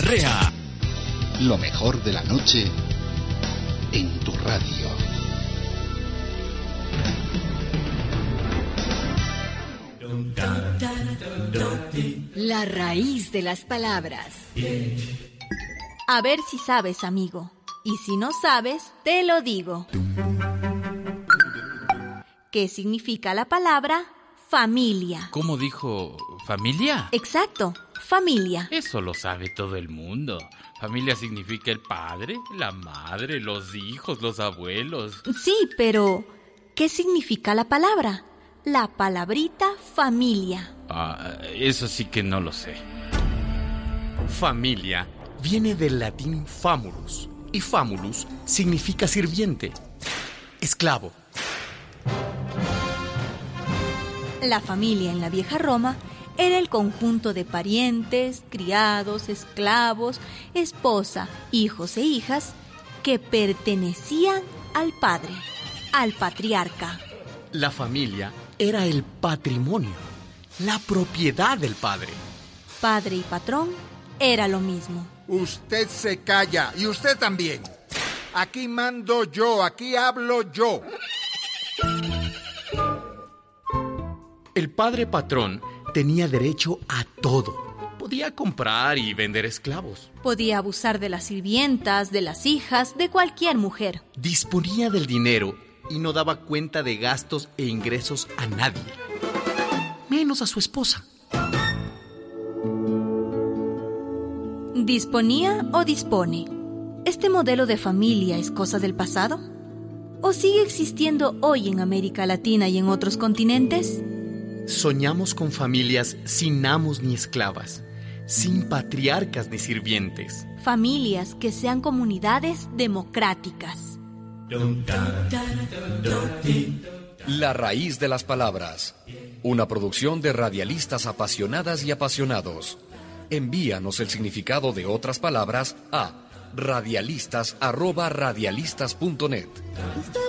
Correa. Lo mejor de la noche en tu radio. La raíz de las palabras. A ver si sabes, amigo. Y si no sabes, te lo digo. ¿Qué significa la palabra familia? ¿Cómo dijo? ¿Familia? Exacto, familia. Eso lo sabe todo el mundo. Familia significa el padre, la madre, los hijos, los abuelos. Sí, pero ¿qué significa la palabra? La palabrita familia. Eso sí que no lo sé. Familia viene del latín famulus, y famulus significa sirviente, esclavo. La familia en la vieja Roma era el conjunto de parientes, criados, esclavos, esposa, hijos e hijas que pertenecían al padre, al patriarca. La familia era el patrimonio, la propiedad del padre. Padre y patrón era lo mismo. Usted se calla, y usted también. Aquí mando yo, aquí hablo yo. El padre patrón tenía derecho a todo. Podía comprar y vender esclavos. Podía abusar de las sirvientas, de las hijas, de cualquier mujer. Disponía del dinero y no daba cuenta de gastos e ingresos a nadie, menos a su esposa. ¿Disponía o dispone? ¿Este modelo de familia es cosa del pasado? ¿O sigue existiendo hoy en América Latina y en otros continentes? Soñamos con familias sin amos ni esclavas, sin patriarcas ni sirvientes. Familias que sean comunidades democráticas. La raíz de las palabras. Una producción de radialistas apasionadas y apasionados. Envíanos el significado de otras palabras a radialistas@radialistas.net.